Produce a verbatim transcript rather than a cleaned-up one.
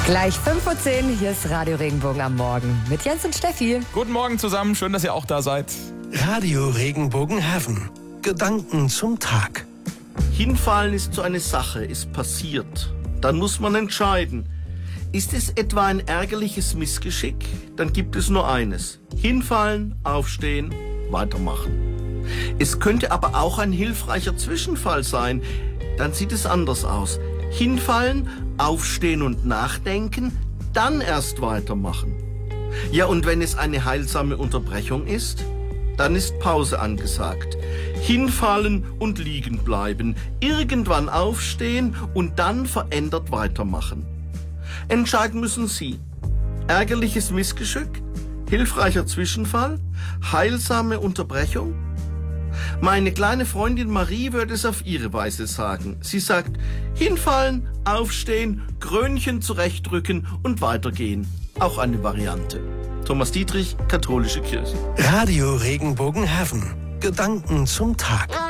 Gleich fünf Uhr zehn, hier ist Radio Regenbogen am Morgen mit Jens und Steffi. Guten Morgen zusammen, schön, dass ihr auch da seid. Radio Regenbogen Heaven. Gedanken zum Tag. Hinfallen ist so eine Sache, ist passiert. Dann muss man entscheiden. Ist es etwa ein ärgerliches Missgeschick? Dann gibt es nur eines. Hinfallen, aufstehen, weitermachen. Es könnte aber auch ein hilfreicher Zwischenfall sein. Dann sieht es anders aus. Hinfallen, aufstehen und nachdenken, dann erst weitermachen. Ja, und wenn es eine heilsame Unterbrechung ist, dann ist Pause angesagt. Hinfallen und liegen bleiben, irgendwann aufstehen und dann verändert weitermachen. Entscheiden müssen Sie. Ärgerliches Missgeschick, hilfreicher Zwischenfall, heilsame Unterbrechung? Meine kleine Freundin Marie würde es auf ihre Weise sagen. Sie sagt, hinfallen, aufstehen, Krönchen zurechtdrücken und weitergehen. Auch eine Variante. Thomas Dietrich, Katholische Kirche. Radio Regenbogen Heaven. Gedanken zum Tag.